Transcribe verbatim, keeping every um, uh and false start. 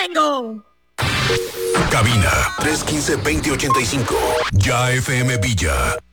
tengo. Cabina tres uno cinco, veinte ochenta y cinco. Ya F M Villa.